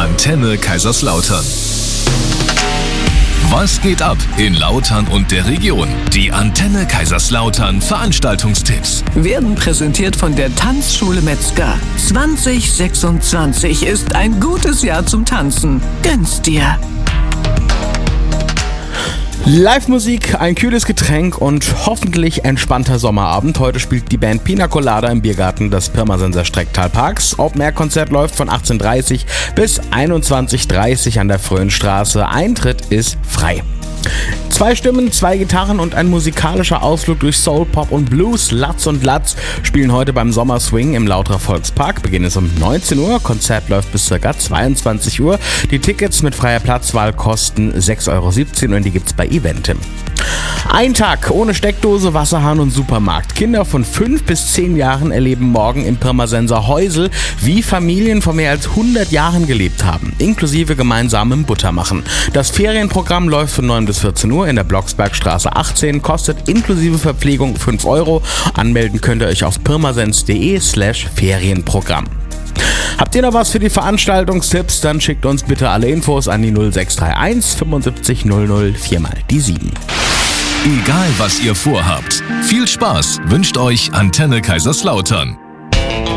Antenne Kaiserslautern. Was geht ab in Lautern und der Region? Die Antenne Kaiserslautern Veranstaltungstipps werden präsentiert von der Tanzschule Metzger. 2026 ist ein gutes Jahr zum Tanzen. Gönn's dir! Live-Musik, ein kühles Getränk und hoffentlich entspannter Sommerabend. Heute spielt die Band Pina Colada im Biergarten des Pirmasenser Strecktalparks. Open-Air-Konzert läuft von 18:30 bis 21:30 an der Fröhnstraße. Eintritt ist frei. 2 Stimmen, 2 Gitarren und ein musikalischer Ausflug durch Soul, Pop und Blues. Latz und Latz spielen heute beim Sommerswing im Lauterer Volkspark. Beginn ist um 19 Uhr, Konzert läuft bis ca. 22 Uhr. Die Tickets mit freier Platzwahl kosten 6,17 € und die gibt's bei Eventim. Ein Tag ohne Steckdose, Wasserhahn und Supermarkt. Kinder von 5 bis 10 Jahren erleben morgen im Pirmasenser Heusel, wie Familien vor mehr als 100 Jahren gelebt haben, inklusive gemeinsamem Buttermachen. Das Ferienprogramm läuft von 9 bis 14 Uhr in der Blocksbergstraße 18, kostet inklusive Verpflegung 5 €. Anmelden könnt ihr euch auf pirmasens.de/Ferienprogramm. Habt ihr noch was für die Veranstaltungstipps? Dann schickt uns bitte alle Infos an die 0631 75 00 4 mal die 7. Egal was ihr vorhabt, viel Spaß wünscht euch Antenne Kaiserslautern.